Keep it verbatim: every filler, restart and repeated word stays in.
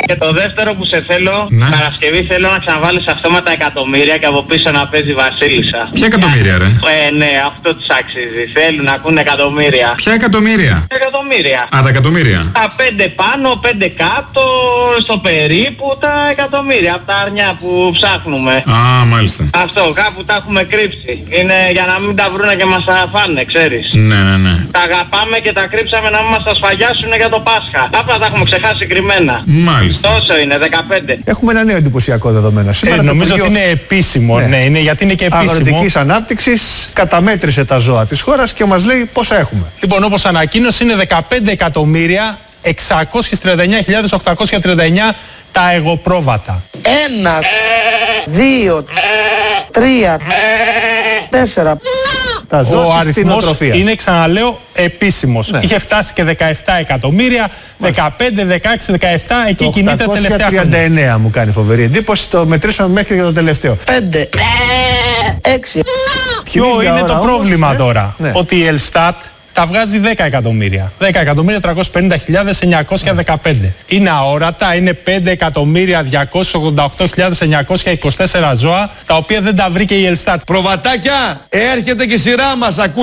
Και το δεύτερο που σε θέλω, ναι. Παρασκευή θέλω να ξαναβάλεις αυτόματα εκατομμύρια και από πίσω να παίζει Βασίλισσα. Ποια εκατομμύρια ρε? Ε, ναι, αυτό τους αξίζει. Θέλουν να ακούνε εκατομμύρια. Ποια εκατομμύρια? Εκατομμύρια. Α, τα εκατομμύρια. Τα πέντε πάνω, πέντε κάτω, στο περίπου τα εκατομμύρια. Από τα αρνιά που ψάχνουμε. Α, μάλιστα. Αυτό, κάπου τα έχουμε κρύψει. Είναι για να μην τα βρούνε και μας τα φάνε, ξέρεις. Ναι, ναι, ναι. Τα αγαπάμε και τα κρύψαμε να μην μας τα σφαγιάσουν για το Πάσχα. Απλά τα έχουμε ξεχάσει κρυμμένα. Μάλιστα. Τόσο είναι, δεκαπέντε. Έχουμε ένα νέο εντυπωσιακό δεδομένο. Σήμερα Ε, το νομίζω Υπουργείο ότι είναι επίσημο, ναι. ναι, είναι, γιατί είναι και επίσημο. Αγροτικής Ανάπτυξης καταμέτρησε τα ζώα της χώρας και μας λέει πόσα έχουμε. Λοιπόν, όπως ανακοίνωσε, είναι δεκαπέντε εκατομμύρια εξακόσιες τριάντα εννιά χιλιάδες οκτακόσια τριάντα εννιά τα εγωπρόβατα. Ένα, δύο, τρία, τέσσερα. Τα ζώα Ο της αριθμός κτηνοτροφίας. είναι, ξαναλέω, επίσημος. Ναι. Είχε φτάσει και δεκαεπτά εκατομμύρια, δεκαπέντε, δεκαέξι, δεκαεπτά, εκεί Το κινείται τα τελευταία οκτακόσια τριάντα εννέα χρόνια. μου κάνει φοβερή εντύπωση. Το μετρήσαμε μέχρι και το τελευταίο. Πέντε, έξι. Ποιο Την ίδια είναι ώρα το όμως, πρόβλημα ναι, τώρα? ναι. Ότι η Ελστάτ τα βγάζει δέκα εκατομμύρια. δέκα εκατομμύρια τριακόσιες πενήντα χιλιάδες εννιακόσια δεκαπέντε. Είναι αόρατα, είναι πέντε εκατομμύρια διακόσιες ογδόντα οκτώ χιλιάδες εννιακόσια είκοσι τέσσερα ζώα, τα οποία δεν τα βρήκε η Ελστάτ. Προβατάκια, έρχεται και η σειρά μας, ακούτε.